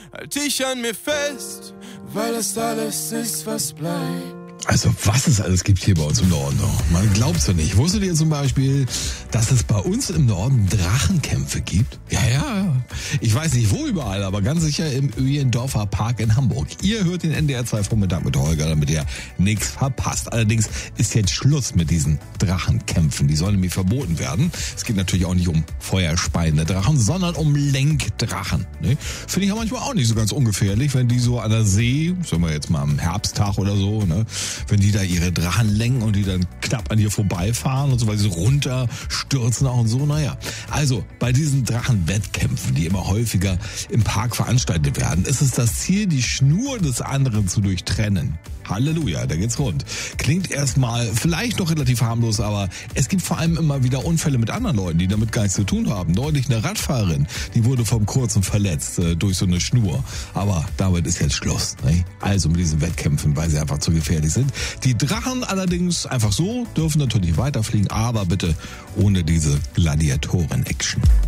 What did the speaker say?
halt ich an mir fest, weil das alles ist, was bleibt. Also was es alles gibt hier bei uns im Norden. Man glaubt's ja nicht. Wusstet ihr zum Beispiel, dass es bei uns im Norden Drachenkämpfe gibt? Ja. Ich weiß nicht wo überall, aber ganz sicher im Öhlendorfer Park in Hamburg. Ihr hört den NDR 2 Vormittag mit Holger, damit ihr nichts verpasst. Allerdings ist jetzt Schluss mit diesen Drachenkämpfen. Die sollen nämlich verboten werden. Es geht natürlich auch nicht um feuerspeiende Drachen, sondern um Lenkdrachen. Ne? Finde ich ja manchmal auch nicht so ganz ungefährlich, wenn die so an der See, sagen wir jetzt mal am Herbsttag oder so, ne? Wenn die da ihre Drachen lenken und die dann knapp an dir vorbeifahren und so, weil sie so runterstürzen auch und so. Naja, also bei diesen Drachenwettkämpfen, die immer häufiger im Park veranstaltet werden, ist es das Ziel, die Schnur des anderen zu durchtrennen. Halleluja, da geht's rund. Klingt erstmal vielleicht noch relativ harmlos, aber es gibt vor allem immer wieder Unfälle mit anderen Leuten, die damit gar nichts zu tun haben. Neulich eine Radfahrerin, die wurde vom Kurzen verletzt durch so eine Schnur. Aber damit ist jetzt Schluss. Ne? Also mit diesen Wettkämpfen, weil sie einfach zu gefährlich sind. Die Drachen allerdings einfach so dürfen natürlich weiterfliegen, aber bitte ohne diese Gladiatoren-Action.